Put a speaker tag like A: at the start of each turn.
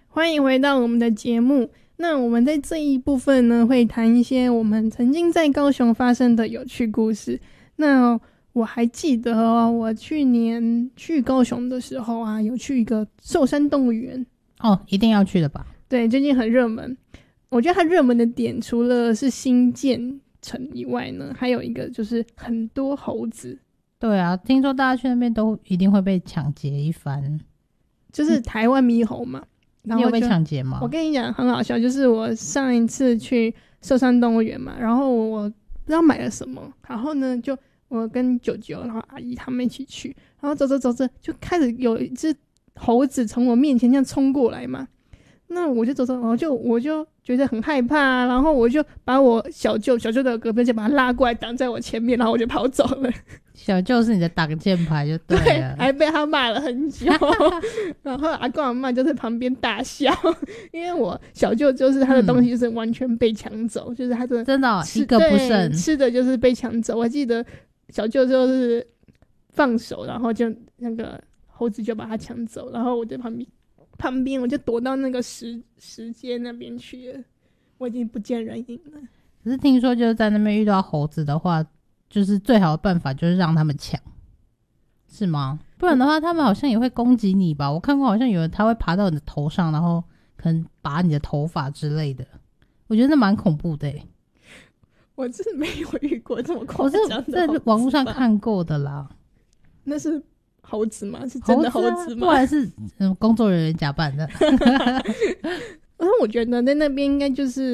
A: 欢迎回到我们的节目。那我们在这一部分呢，会谈一些我们曾经在高雄发生的有趣故事。那我还记得我去年去高雄的时候啊，有去一个寿山动物园。
B: 一定要去的吧？
A: 对，最近很热门。我觉得它热门的点除了是新建成以外呢，还有一个就是很多猴子。
B: 对啊，听说大家去那边都一定会被抢劫一番。
A: 就是台湾猕猴嘛。然后
B: 你有被抢劫吗？
A: 我跟你讲很好笑，就是我上一次去寿山动物园嘛，然后我不知道买了什么，然后呢就我跟舅舅然后阿姨他们一起去，然后走着走着就开始有一只猴子从我面前这样冲过来嘛，那我就走走，我就觉得很害怕啊，然后我就把我小舅的隔壁就把他拉过来挡在我前面，然后我就跑走了。
B: 小舅是你的挡箭牌就对了。
A: 对，还被他骂了很久。然后阿公阿嬷就在旁边大笑，因为我小舅就是他的东西就是完全被抢走，就是他的
B: 真的一个不剩，
A: 吃的就是被抢走。我记得小舅就是放手，然后就那个猴子就把他抢走，然后我在旁边我就躲到那个石阶那边去了，我已经不见人影了。
B: 可是听说就是在那边遇到猴子的话，就是最好的办法就是让他们抢，是吗？不然的话他们好像也会攻击你吧。我看过好像有人他会爬到你的头上，然后可能拔你的头发之类的，我觉得那蛮恐怖的欸。
A: 我是没有遇过这么夸张的，
B: 我是在网络上看过的啦。
A: 那是猴子吗？是真的猴子吗？
B: 不然是工作人员假扮的。
A: 然后我觉得在那边应该就是